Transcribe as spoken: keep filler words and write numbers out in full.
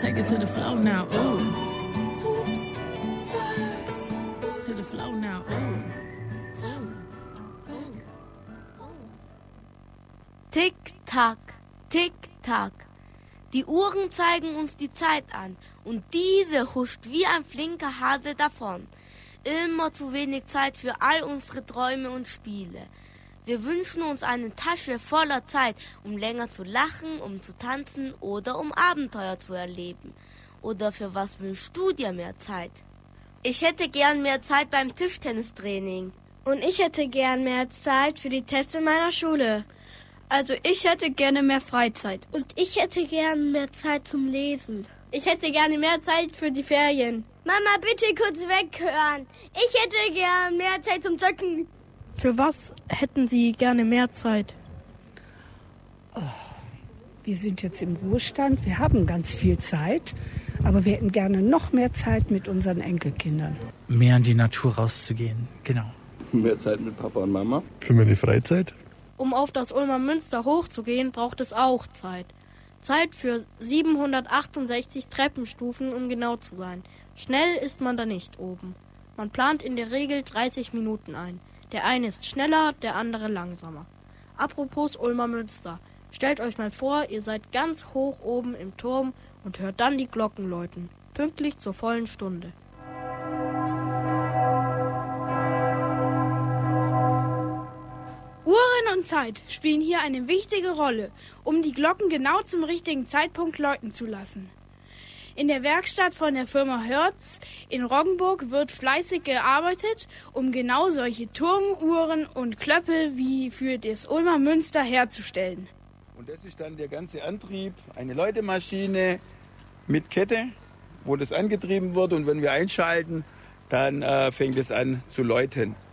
Take it to the flow now, ooh. Hoops, spurs, to the flow now, ooh. Tick-Tack, Tick-Tack. Die Uhren zeigen uns die Zeit an und diese huscht wie ein flinker Hase davon. Immer zu wenig Zeit für all unsere Träume und Spiele. Wir wünschen uns eine Tasche voller Zeit, um länger zu lachen, um zu tanzen oder um Abenteuer zu erleben. Oder für was wünschst du dir mehr Zeit? Ich hätte gern mehr Zeit beim Tischtennistraining. Und ich hätte gern mehr Zeit für die Tests in meiner Schule. Also ich hätte gerne mehr Freizeit. Und ich hätte gern mehr Zeit zum Lesen. Ich hätte gerne mehr Zeit für die Ferien. Mama, bitte kurz weghören. Ich hätte gern mehr Zeit zum Zocken. Für was hätten Sie gerne mehr Zeit? Oh, wir sind jetzt im Ruhestand, wir haben ganz viel Zeit, aber wir hätten gerne noch mehr Zeit mit unseren Enkelkindern. Mehr in die Natur rauszugehen, genau. Mehr Zeit mit Papa und Mama. Für meine Freizeit. Um auf das Ulmer Münster hochzugehen, braucht es auch Zeit. Zeit für siebenhundertachtundsechzig Treppenstufen, um genau zu sein. Schnell ist man da nicht oben. Man plant in der Regel dreißig Minuten ein. Der eine ist schneller, der andere langsamer. Apropos Ulmer Münster. Stellt euch mal vor, ihr seid ganz hoch oben im Turm und hört dann die Glocken läuten. Pünktlich zur vollen Stunde. Uhren und Zeit spielen hier eine wichtige Rolle, um die Glocken genau zum richtigen Zeitpunkt läuten zu lassen. In der Werkstatt von der Firma Hörz in Roggenburg wird fleißig gearbeitet, um genau solche Turmuhren und Klöppel wie für das Ulmer Münster herzustellen. Und das ist dann der ganze Antrieb, eine Läutemaschine mit Kette, wo das angetrieben wird. Und wenn wir einschalten, dann äh, fängt es an zu läuten.